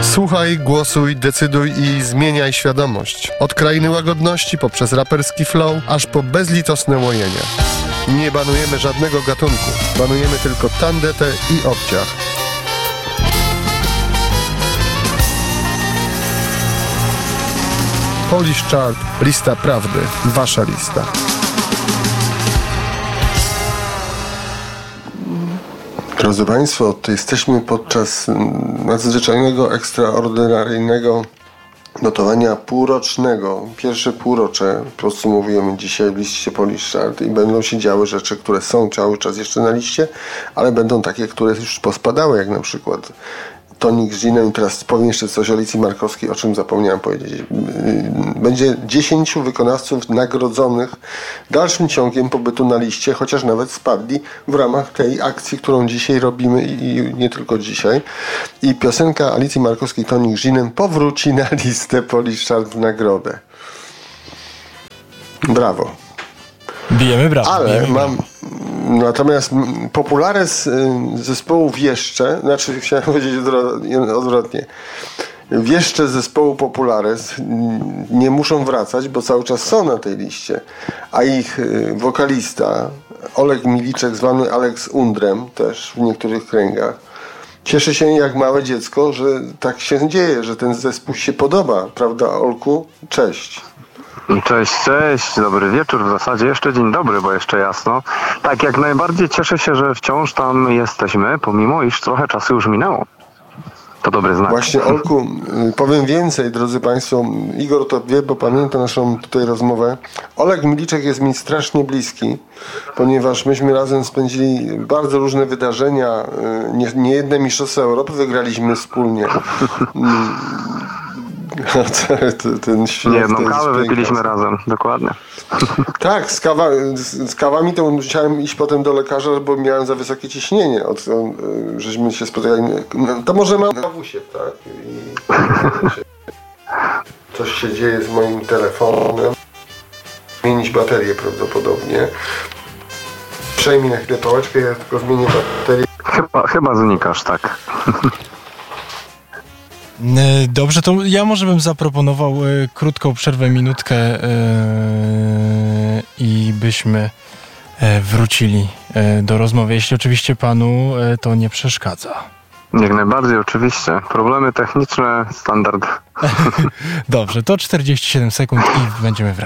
Słuchaj, głosuj, decyduj i zmieniaj świadomość. Od krainy łagodności poprzez raperski flow, aż po bezlitosne łojenie. Nie banujemy żadnego gatunku. Banujemy tylko tandetę i obciach. Polish Chart, lista prawdy. Wasza lista. Drodzy Państwo, to jesteśmy podczas nadzwyczajnego, ekstraordynaryjnego notowania półrocznego. Pierwsze półrocze podsumowujemy dzisiaj w liście Polish Chart i będą się działy rzeczy, które są cały czas jeszcze na liście, ale będą takie, które już pospadały, jak na przykład Tonik z Ginem. Teraz powiem jeszcze coś o Alicji Markowskiej, o czym zapomniałem powiedzieć. Będzie 10 wykonawców nagrodzonych dalszym ciągiem pobytu na liście, chociaż nawet spadli w ramach tej akcji, którą dzisiaj robimy i nie tylko dzisiaj. I piosenka Alicji Markowskiej Tonik z Ginem powróci na listę Polish Chart w nagrodę. Brawo. Bijemy brawo. Ale natomiast populares zespołu Wieszcze, znaczy chciałem powiedzieć odwrotnie. Wieszcze zespołu Populares nie muszą wracać, bo cały czas są na tej liście, a ich wokalista Oleg Miliczek, zwany Alex Undrem też w niektórych kręgach, cieszy się jak małe dziecko, że tak się dzieje, że ten zespół się podoba. Prawda, Olku? Cześć. Cześć, dobry wieczór, w zasadzie jeszcze dzień dobry, bo jeszcze jasno. Tak, jak najbardziej cieszę się, że wciąż tam jesteśmy, pomimo iż trochę czasu już minęło. To dobry znak. Właśnie, Olku, powiem więcej, drodzy Państwo. Igor to wie, bo pamięta naszą tutaj rozmowę. Oleg Miliczek jest mi strasznie bliski, ponieważ myśmy razem spędzili bardzo różne wydarzenia. Niejedne mistrzostwa Europy wygraliśmy wspólnie. Ten świat, jedną kawę wypiliśmy razem, dokładnie. Tak, z kawami to musiałem iść potem do lekarza, bo miałem za wysokie ciśnienie. Żeśmy się spotykali. To może mam kawusie, tak? I coś się dzieje z moim telefonem. Zmienić baterię prawdopodobnie. Przejmij na chwilę pałeczkę, ja tylko zmienię baterię. Chyba znikasz, tak. Dobrze, to ja może bym zaproponował krótką przerwę, minutkę i byśmy wrócili do rozmowy, jeśli oczywiście panu to nie przeszkadza. Jak najbardziej, oczywiście. Problemy techniczne, standard. Dobrze, to 47 sekund i będziemy wracać.